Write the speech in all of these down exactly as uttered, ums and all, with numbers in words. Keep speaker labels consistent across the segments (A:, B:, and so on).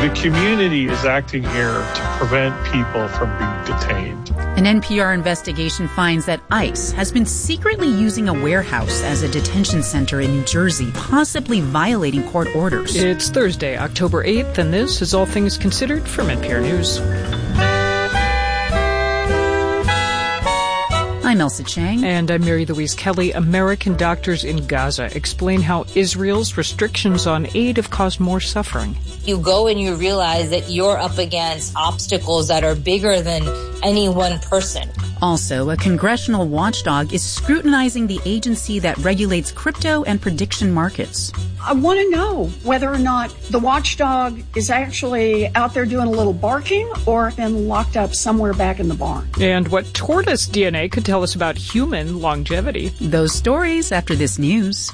A: The community is acting here to prevent people from being detained.
B: An N P R investigation finds that ICE has been secretly using a warehouse as a detention center in New Jersey, possibly violating court orders.
C: It's Thursday, October eighth, and this is All Things Considered from N P R News.
B: I'm Elsa Chang.
C: And I'm Mary Louise Kelly. American doctors in Gaza explain how Israel's restrictions on aid have caused more suffering.
D: You go and you realize that you're up against obstacles that are bigger than any one person.
B: Also, a congressional watchdog is scrutinizing the agency that regulates crypto and prediction markets.
E: I want to know whether or not the watchdog is actually out there doing a little barking or been locked up somewhere back in the barn.
C: And what tortoise D N A could tell us about human longevity.
B: Those stories after this news.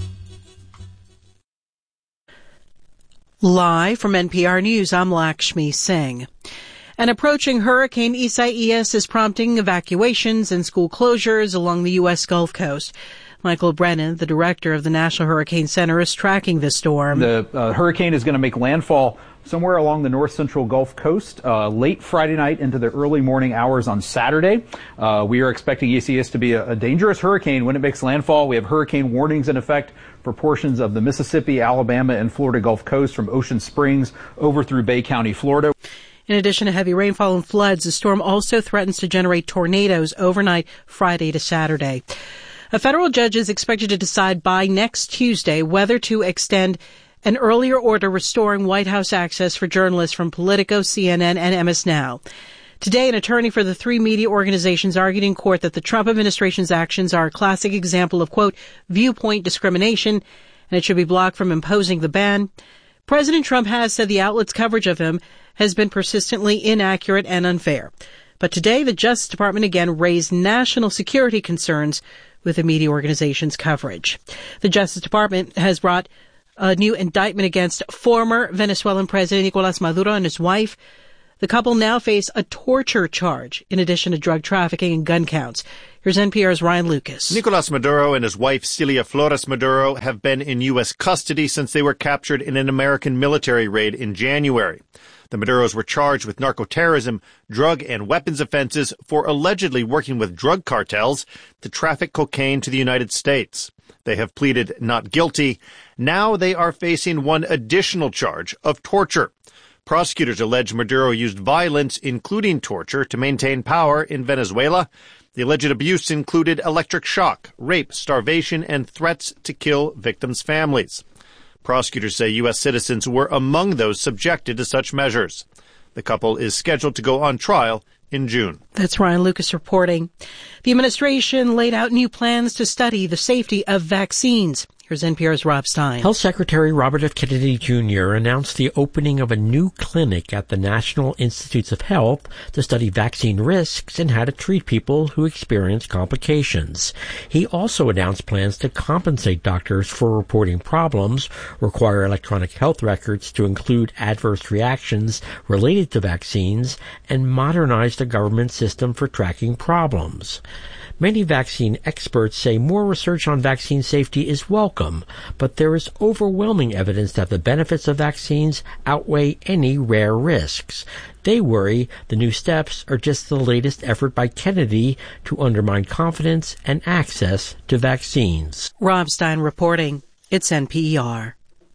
F: Live from N P R News, I'm Lakshmi Singh. An approaching Hurricane Isaias is prompting evacuations and school closures along the U S Gulf Coast. Michael Brennan, the director of the National Hurricane Center, is tracking the storm.
G: The uh, hurricane is going to make landfall somewhere along the north central Gulf Coast uh, late Friday night into the early morning hours on Saturday. Uh, we are expecting Isaias to be a, a dangerous hurricane when it makes landfall. We have hurricane warnings in effect for portions of the Mississippi, Alabama, and Florida Gulf Coast from Ocean Springs over through Bay County, Florida.
F: In addition to heavy rainfall and floods, the storm also threatens to generate tornadoes overnight Friday to Saturday. A federal judge is expected to decide by next Tuesday whether to extend an earlier order restoring White House access for journalists from Politico, C N N, and M S Now. Today, an attorney for the three media organizations argued in court that the Trump administration's actions are a classic example of, quote, viewpoint discrimination, and it should be blocked from imposing the ban. President Trump has said the outlet's coverage of him has been persistently inaccurate and unfair. But today, the Justice Department again raised national security concerns with the media organization's coverage. The Justice Department has brought a new indictment against former Venezuelan President Nicolás Maduro and his wife. The couple now face a torture charge in addition to drug trafficking and gun counts. Here's N P R's Ryan Lucas.
H: Nicolás Maduro and his wife Celia Flores Maduro have been in U S custody since they were captured in an American military raid in January. The Maduros were charged with narcoterrorism, drug and weapons offenses for allegedly working with drug cartels to traffic cocaine to the United States. They have pleaded not guilty. Now they are facing one additional charge of torture. Prosecutors allege Maduro used violence, including torture, to maintain power in Venezuela. The alleged abuse included electric shock, rape, starvation, and threats to kill victims' families. Prosecutors say U S citizens were among those subjected to such measures. The couple is scheduled to go on trial in June.
F: That's Ryan Lucas reporting. The administration laid out new plans to study the safety of vaccines. Here's N P R's Rob Stein.
I: Health Secretary Robert F. Kennedy Junior announced the opening of a new clinic at the National Institutes of Health to study vaccine risks and how to treat people who experience complications. He also announced plans to compensate doctors for reporting problems, require electronic health records to include adverse reactions related to vaccines, and modernize the government system for tracking problems. Many vaccine experts say more research on vaccine safety is welcome, but there is overwhelming evidence that the benefits of vaccines outweigh any rare risks. They worry the new steps are just the latest effort by Kennedy to undermine confidence and access to vaccines.
F: Rob Stein reporting. It's N P R.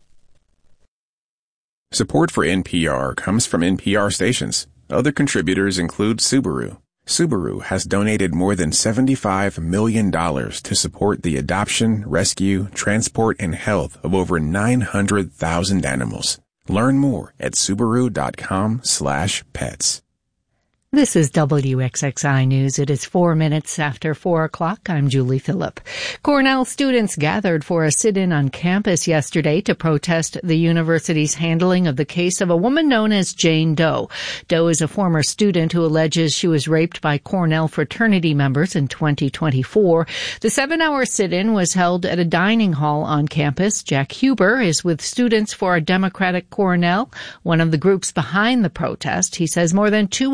J: Support for N P R comes from N P R stations. Other contributors include Subaru. Subaru has donated more than seventy-five million dollars to support the adoption, rescue, transport, and health of over nine hundred thousand animals. Learn more at Subaru.com slash pets.
K: This is W X X I News. It is four minutes after four o'clock. I'm Julie Phillip. Cornell students gathered for a sit-in on campus yesterday to protest the university's handling of the case of a woman known as Jane Doe. Doe is a former student who alleges she was raped by Cornell fraternity members in twenty twenty-four. The seven-hour sit-in was held at a dining hall on campus. Jack Huber is with Students for a Democratic Cornell, one of the groups behind the protest. He says more than two hundred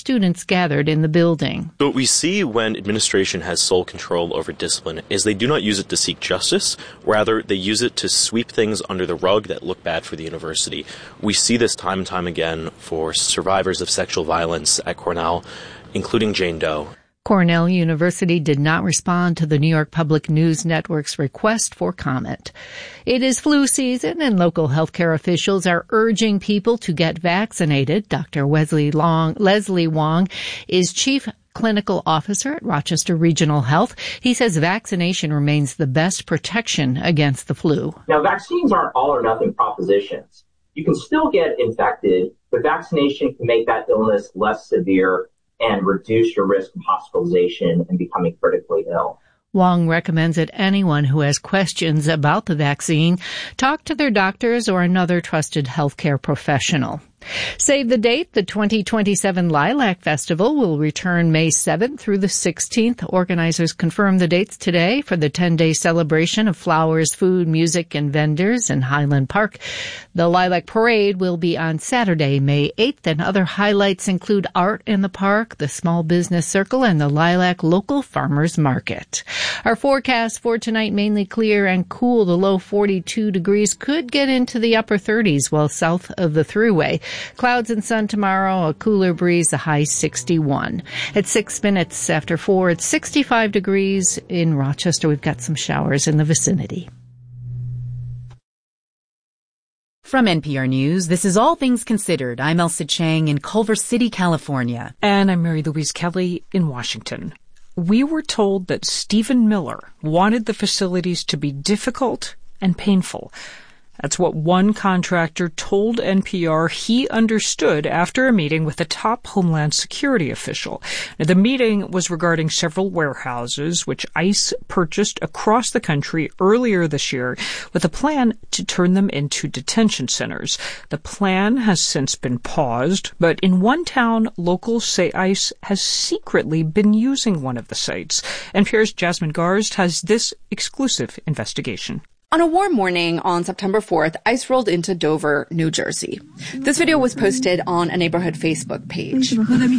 K: students gathered in the building.
L: So what we see when administration has sole control over discipline is they do not use it to seek justice. Rather, they use it to sweep things under the rug that look bad for the university. We see this time and time again for survivors of sexual violence at Cornell, including Jane Doe.
K: Cornell University did not respond to the New York Public News Network's request for comment. It is flu season and local healthcare officials are urging people to get vaccinated. Doctor Wesley Long, Leslie Wong is chief clinical officer at Rochester Regional Health. He says vaccination remains the best protection against the flu.
M: Now, vaccines aren't all or nothing propositions. You can still get infected, but vaccination can make that illness less severe and reduce your risk of hospitalization and becoming critically ill.
K: Wong recommends that anyone who has questions about the vaccine talk to their doctors or another trusted healthcare professional. Save the date. The twenty twenty-seven Lilac Festival will return May seventh through the sixteenth. Organizers confirmed the dates today for the ten-day celebration of flowers, food, music, and vendors in Highland Park. The Lilac Parade will be on Saturday, May eighth, and other highlights include art in the park, the Small Business Circle, and the Lilac Local Farmers Market. Our forecast for tonight, mainly clear and cool. The low forty-two degrees could get into the upper thirties while south of the Thruway. Clouds and sun tomorrow, a cooler breeze, the high sixty-one. At six minutes after four, it's sixty-five degrees in Rochester. We've got some showers in the vicinity.
B: From N P R News, this is All Things Considered. I'm Elsa Chang in Culver City, California.
C: And I'm Mary Louise Kelly in Washington. We were told that Stephen Miller wanted the facilities to be difficult and painful. That's what one contractor told N P R he understood after a meeting with a top Homeland Security official. Now, the meeting was regarding several warehouses which ICE purchased across the country earlier this year with a plan to turn them into detention centers. The plan has since been paused, but in one town, locals say ICE has secretly been using one of the sites. N P R's Jasmine Garsd has this exclusive investigation.
N: On a warm morning on September fourth, ICE rolled into Dover, New Jersey. This video was posted on a neighborhood Facebook page.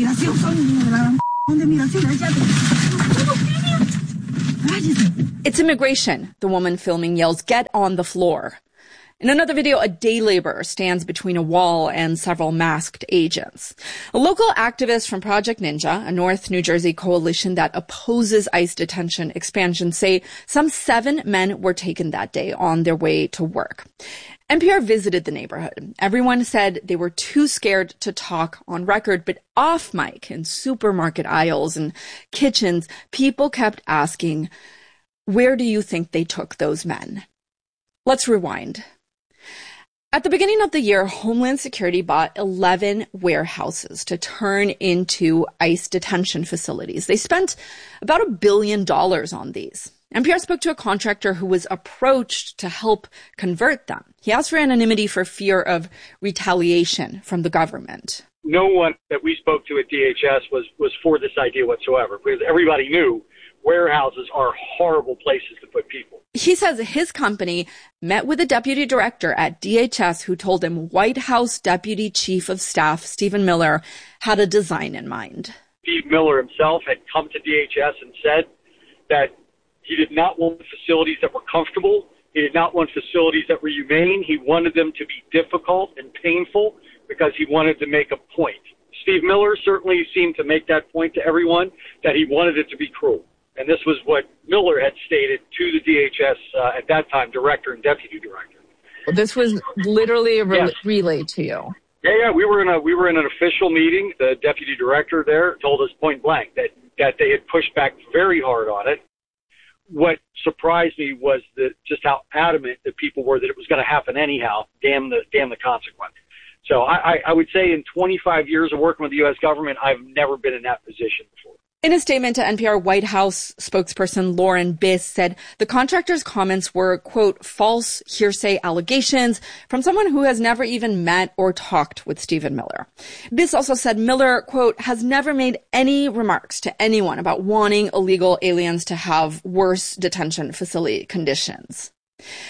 N: It's immigration, the woman filming yells, "Get on the floor." In another video, a day laborer stands between a wall and several masked agents. A local activist from Project Ninja, a North New Jersey coalition that opposes ICE detention expansion, say some seven men were taken that day on their way to work. N P R visited the neighborhood. Everyone said they were too scared to talk on record, but off mic in supermarket aisles and kitchens, people kept asking, where do you think they took those men? Let's rewind. At the beginning of the year, Homeland Security bought eleven warehouses to turn into ICE detention facilities. They spent about a billion dollars on these. N P R spoke to a contractor who was approached to help convert them. He asked for anonymity for fear of retaliation from the government.
O: No one that we spoke to at D H S was, was for this idea whatsoever, because everybody knew warehouses are horrible places to put people.
N: He says his company met with a deputy director at D H S who told him White House Deputy Chief of Staff Stephen Miller had a design in mind.
O: Steve Miller himself had come to D H S and said that he did not want facilities that were comfortable. He did not want facilities that were humane. He wanted them to be difficult and painful because he wanted to make a point. Steve Miller certainly seemed to make that point to everyone, that he wanted it to be cruel. And this was what Miller had stated to the D H S, uh, at that time, director and deputy director.
N: This was literally re-
O: yes.
N: relayed to you.
O: Yeah, yeah, we were in a we were in an official meeting. The deputy director there told us point blank that that they had pushed back very hard on it. What surprised me was that just how adamant the people were that it was going to happen anyhow. Damn the damn the consequence. So I, I, I would say in twenty-five years of working with the U S government, I've never been in that position before.
N: In a statement to N P R, White House spokesperson Lauren Biss said the contractor's comments were, quote, false hearsay allegations from someone who has never even met or talked with Stephen Miller. Biss also said Miller, quote, has never made any remarks to anyone about wanting illegal aliens to have worse detention facility conditions.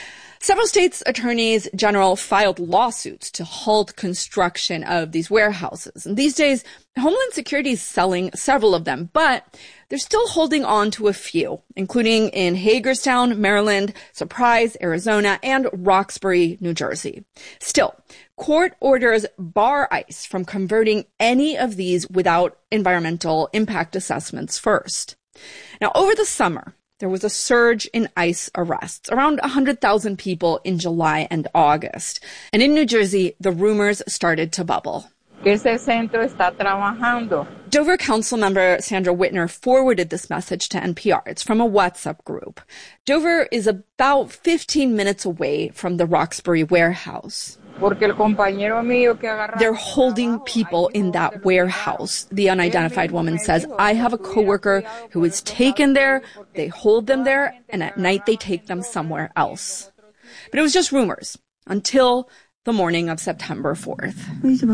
N: Several states' attorneys general filed lawsuits to halt construction of these warehouses. And these days, Homeland Security is selling several of them, but they're still holding on to a few, including in Hagerstown, Maryland, Surprise, Arizona, and Roxbury, New Jersey. Still, court orders bar ICE from converting any of these without environmental impact assessments first. Now, over the summer, there was a surge in ICE arrests, around one hundred thousand people in July and August. And in New Jersey, the rumors started to bubble.
P: Ese centro está trabajando.
N: Dover Council member Sandra Whitner forwarded this message to N P R. It's from a WhatsApp group. Dover is about fifteen minutes away from the Roxbury warehouse. They're holding people in that warehouse. The unidentified woman says, I have a coworker who is taken there, they hold them there, and at night they take them somewhere else. But it was just rumors until the morning of September fourth.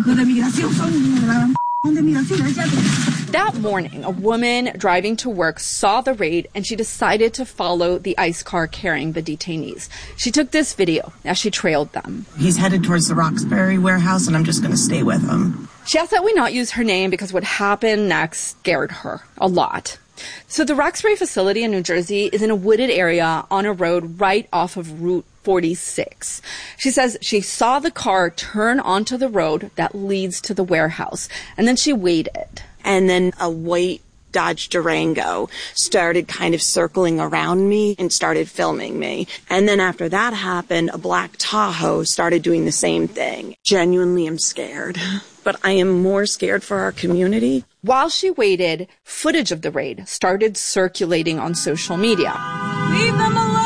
N: That morning, a woman driving to work saw the raid and she decided to follow the ICE car carrying the detainees. She took this video as she trailed them.
Q: He's headed towards the Roxbury warehouse and I'm just going to stay with him.
N: She asked that we not use her name because what happened next scared her a lot. So the Roxbury facility in New Jersey is in a wooded area on a road right off of Route forty-six. She says she saw the car turn onto the road that leads to the warehouse, and then she waited.
R: And then a white Dodge Durango started kind of circling around me and started filming me. And then after that happened, a black Tahoe started doing the same thing. Genuinely, I'm scared. But I am more scared for our community.
N: While she waited, footage of the raid started circulating on social media.
Q: Leave them alone!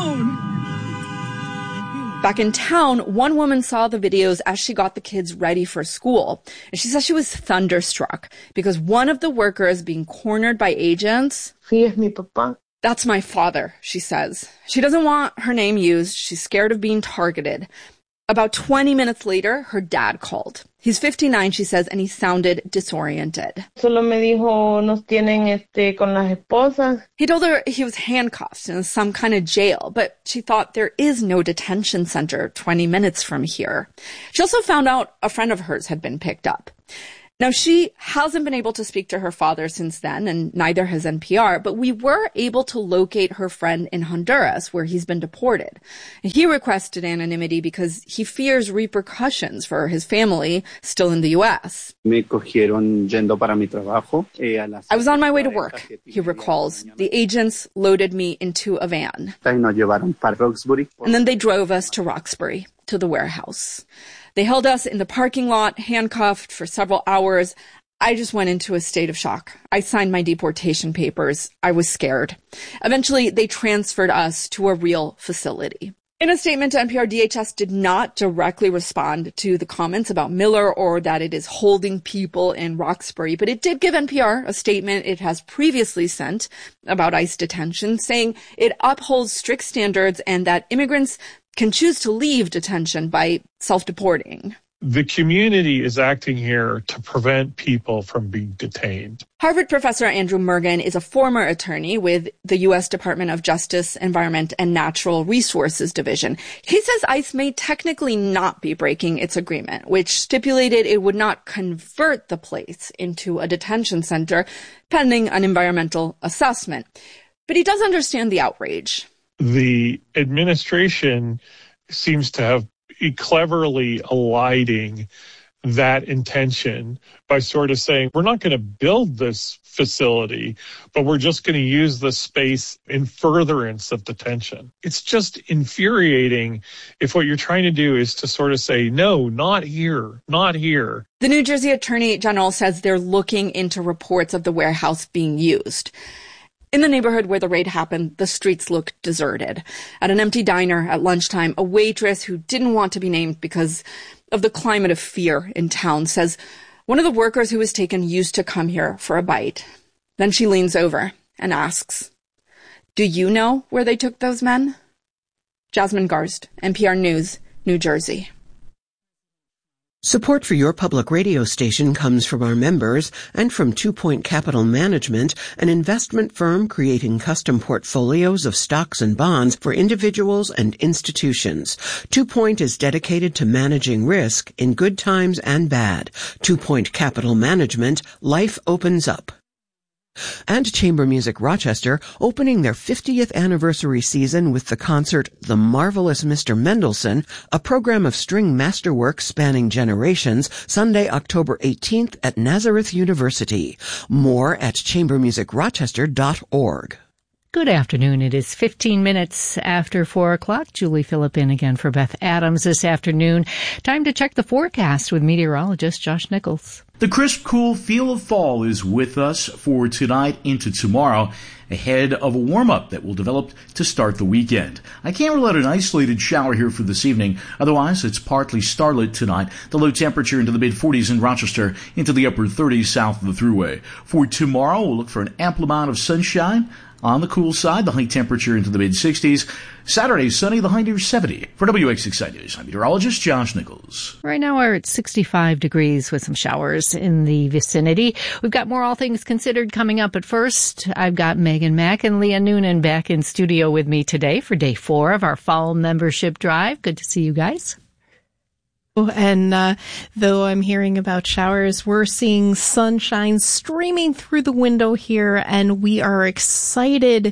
N: Back in town, one woman saw the videos as she got the kids ready for school. And she said she was thunderstruck because one of the workers being cornered by agents,
P: Sí, es mi papá.
N: That's my father, she says. She doesn't want her name used. She's scared of being targeted. About twenty minutes later, her dad called. He's fifty-nine, she says, and he sounded disoriented.
P: Solo me dijo, nos tienen este con las esposas.
N: He told her he was handcuffed in some kind of jail, but she thought there is no detention center twenty minutes from here. She also found out a friend of hers had been picked up. Now, she hasn't been able to speak to her father since then, and neither has N P R, but we were able to locate her friend in Honduras, where he's been deported. He requested anonymity because he fears repercussions for his family still in the U S.
S: Me cogieron yendo para mi trabajo.
N: I was on my way to work, he recalls. The agents loaded me into a van.
S: And
N: then they drove us to Roxbury, to the warehouse. They held us in the parking lot, handcuffed for several hours. I just went into a state of shock. I signed my deportation papers. I was scared. Eventually, they transferred us to a real facility. In a statement to N P R, D H S did not directly respond to the comments about Miller or that it is holding people in Roxbury, but it did give N P R a statement it has previously sent about ICE detention, saying it upholds strict standards and that immigrants can choose to leave detention by self-deporting.
A: The community is acting here to prevent people from being detained.
N: Harvard professor Andrew Mergen is a former attorney with the U S Department of Justice, Environment, and Natural Resources Division. He says ICE may technically not be breaking its agreement, which stipulated it would not convert the place into a detention center pending an environmental assessment. But he does understand the outrage.
A: The administration seems to have cleverly eliding that intention by sort of saying, we're not going to build this facility, but we're just going to use the space in furtherance of detention. It's just infuriating if what you're trying to do is to sort of say, no, not here, not here.
N: The New Jersey Attorney General says they're looking into reports of the warehouse being used. In the neighborhood where the raid happened, the streets looked deserted. At an empty diner at lunchtime, a waitress who didn't want to be named because of the climate of fear in town says one of the workers who was taken used to come here for a bite. Then she leans over and asks, do you know where they took those men? Jasmine Garst, N P R News, New Jersey.
T: Support for your public radio station comes from our members and from Two Point Capital Management, an investment firm creating custom portfolios of stocks and bonds for individuals and institutions. Two Point is dedicated to managing risk in good times and bad. Two Point Capital Management, life opens up. And Chamber Music Rochester opening their fiftieth anniversary season with the concert The Marvelous Mister Mendelssohn, a program of string masterwork spanning generations, Sunday, October eighteenth at Nazareth University. More at chamber music rochester dot org.
K: Good afternoon. It is fifteen minutes after four o'clock. Julie Phillip in again for Beth Adams this afternoon. Time to check the forecast with meteorologist Josh Nichols.
U: The crisp, cool feel of fall is with us for tonight into tomorrow, ahead of a warm-up that will develop to start the weekend. I can't rule out an isolated shower here for this evening. Otherwise, it's partly starlit tonight. The low temperature into the mid-forties in Rochester, into the upper thirties south of the Thruway. For tomorrow, we'll look for an ample amount of sunshine. On the cool side, the high temperature into the mid-sixties. Saturday, sunny, the high near seventy. For W X X I News, I'm meteorologist Josh Nichols.
K: Right now we're at sixty-five degrees with some showers in the vicinity. We've got more All Things Considered coming up, but first, I've got Megan Mack and Leah Noonan back in studio with me today for day four of our fall membership drive. Good to see you guys.
V: And uh, though I'm hearing about showers, we're seeing sunshine streaming through the window here, and we are excited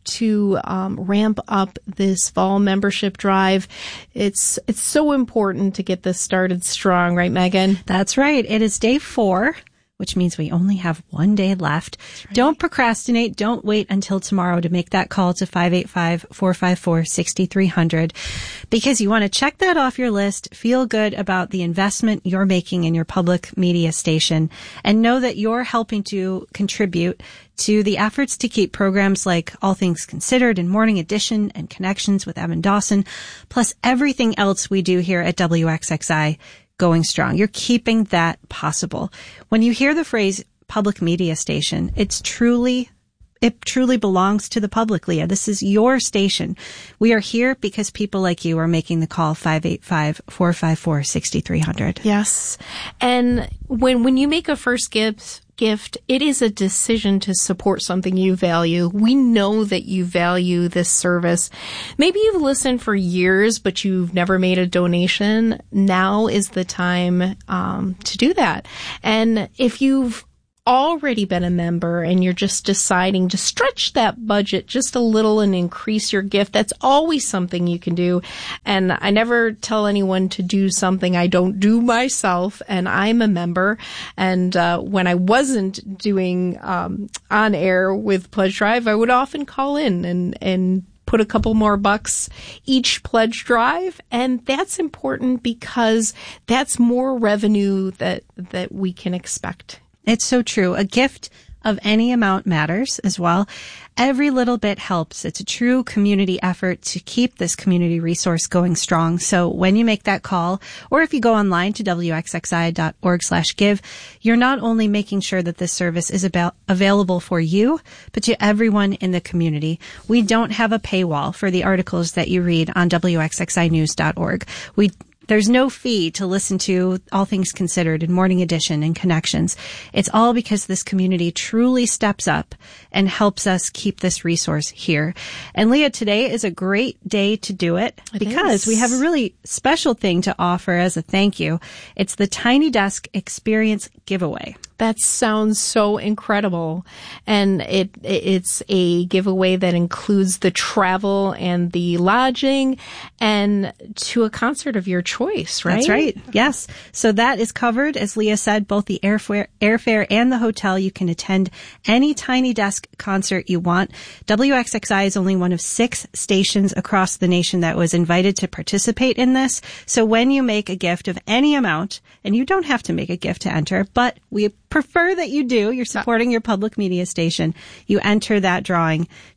V: to um, ramp up this fall membership drive. It's it's so important to get this started strong, right, Megan?
W: That's right. It is day four, which means we only have one day left. Right. Don't procrastinate. Don't wait until tomorrow to make that call to five eight five, four five four, six three zero zero because you want to check that off your list, feel good about the investment you're making in your public media station, and know that you're helping to contribute to the efforts to keep programs like All Things Considered and Morning Edition and Connections with Evan Dawson, plus everything else we do here at W X X I going strong. You're keeping that possible. When you hear the phrase public media station, it's truly, it truly belongs to the public, Leah. This is your station. We are here because people like you are making the call five eight five, four five four, six three zero zero.
V: Yes. And when, when you make a first gift, gift, it is a decision to support something you value. We know that you value this service. Maybe you've listened for years, but you've never made a donation. Now is the time um, to do that. And if you've already been a member and you're just deciding to stretch that budget just a little and increase your gift, that's always something you can do. And I never tell anyone to do something I don't do myself, and I'm a member. And uh, when I wasn't doing um, on air with Pledge Drive, I would often call in and and put a couple more bucks each pledge drive. And that's important because that's more revenue that that we can expect.
W: It's so true. A gift of any amount matters as well. Every little bit helps. It's a true community effort to keep this community resource going strong. So when you make that call, or if you go online to W X X I dot org slash give, you're not only making sure that this service is about available for you, but to everyone in the community. We don't have a paywall for the articles that you read on W X X I news dot org. We There's no fee to listen to All Things Considered and Morning Edition and Connections. It's all because this community truly steps up and helps us keep this resource here. And Leah, today is a great day to do it, it because is. we have a really special thing to offer as a thank you. It's the Tiny Desk Experience Giveaway.
V: That sounds so incredible. And it it's a giveaway that includes the travel and the lodging and to a concert of your choice, right?
W: That's right. Yes. So that is covered, as Leah said, both the airfare, airfare and the hotel. You can attend any Tiny Desk concert you want. W X X I is only one of six stations across the nation that was invited to participate in this. So when you make a gift of any amount, and you don't have to make a gift to enter, but we prefer that you do, you're supporting your public media station, you enter that drawing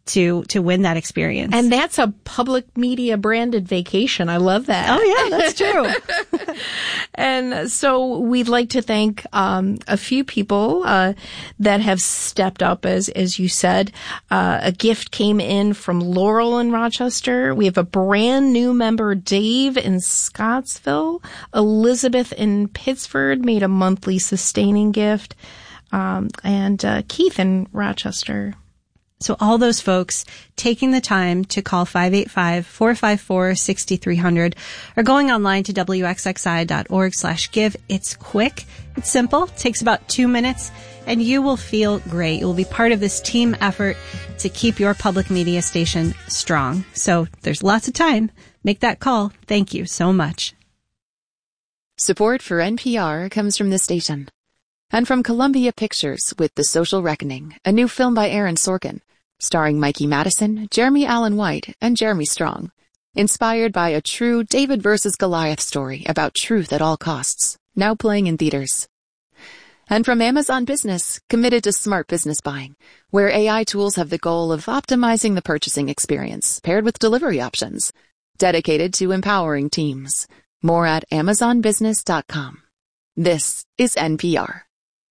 W: to to win that experience.
V: And that's a public media branded vacation. I love that.
W: Oh yeah, that's true.
V: And so we'd like to thank um, a few people uh, that have stepped up, as as you said. Uh, a gift came in from Laurel in Rochester. We have a brand new member, Dave in Scottsville. Elizabeth in Pittsford made a monthly sustaining gift. Um, and uh, Keith in Rochester.
W: So all those folks taking the time to call five eight five, four five four, six three zero zero or going online to W X X I dot org slash give. It's quick. It's simple. It takes about two minutes and you will feel great. You will be part of this team effort to keep your public media station strong. So there's lots of time. Make that call. Thank you so much.
D: Support for N P R comes from the station. And from Columbia Pictures with The Social Reckoning, a new film by Aaron Sorkin, starring Mikey Madison, Jeremy Allen White, and Jeremy Strong. Inspired by a true David versus Goliath story about truth at all costs, now playing in theaters. And from Amazon Business, committed to smart business buying, where A I tools have the goal of optimizing the purchasing experience, paired with delivery options. Dedicated to empowering teams. More at amazon business dot com. This is N P R.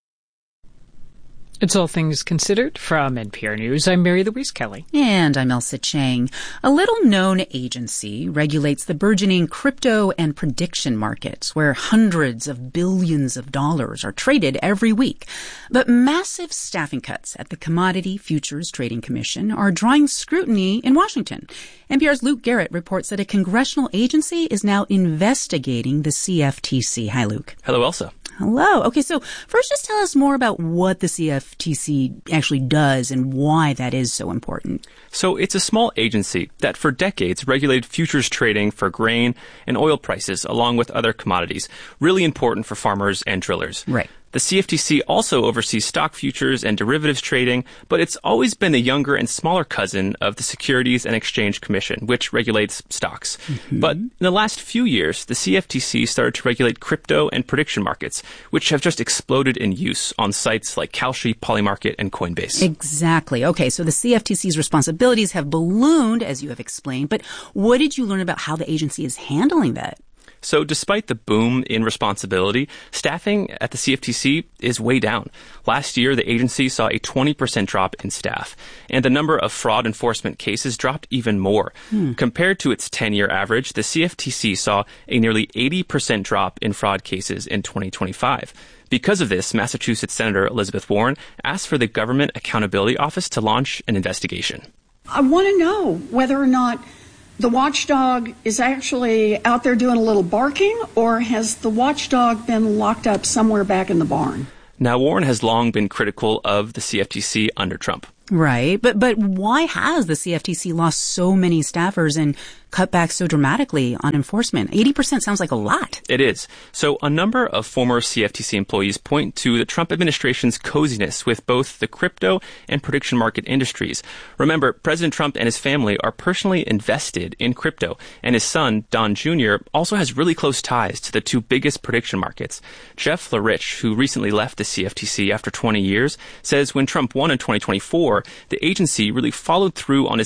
C: It's All Things Considered from N P R News. I'm Mary Louise Kelly.
B: And I'm Elsa Chang. A little-known agency regulates the burgeoning crypto and prediction markets, where hundreds of billions of dollars are traded every week. But massive staffing cuts at the Commodity Futures Trading Commission are drawing scrutiny in Washington. N P R's Luke Garrett reports that a congressional agency is now investigating the C F T C. Hi, Luke.
E: Hello, Elsa.
B: Hello. Okay, so first just tell us more about what the C F T C actually does and why that is so important.
E: So it's a small agency that for decades regulated futures trading for grain and oil prices along with other commodities, really important for farmers and drillers.
B: Right.
E: The C F T C also oversees stock futures and derivatives trading, but it's always been the younger and smaller cousin of the Securities and Exchange Commission, which regulates stocks. Mm-hmm. But in the last few years, the C F T C started to regulate crypto and prediction markets, which have just exploded in use on sites like Kalshi, Polymarket, and Coinbase.
B: Exactly. Okay, so the C F T C's responsibilities have ballooned, as you have explained, but what did you learn about how the agency is handling that?
E: So despite the boom in responsibility, staffing at the C F T C is way down. Last year, the agency saw a twenty percent drop in staff, and the number of fraud enforcement cases dropped even more. Hmm. Compared to its ten-year average, the C F T C saw a nearly eighty percent drop in fraud cases in twenty twenty-five. Because of this, Massachusetts Senator Elizabeth Warren asked for the Government Accountability Office to launch an investigation.
G: I want to know whether or not the watchdog is actually out there doing a little barking, or has the watchdog been locked up somewhere back in the barn?
E: Now, Warren has long been critical of the C F T C under Trump.
B: Right. But but why has the C F T C lost so many staffers and cut back so dramatically on enforcement? eighty percent sounds like a lot.
E: It is. So a number of former C F T C employees point to the Trump administration's coziness with both the crypto and prediction market industries. Remember, President Trump and his family are personally invested in crypto, and his son, Don Junior, also has really close ties to the two biggest prediction markets. Jeff Larich, who recently left the C F T C after twenty years, says when Trump won in twenty twenty-four, the agency really followed through on his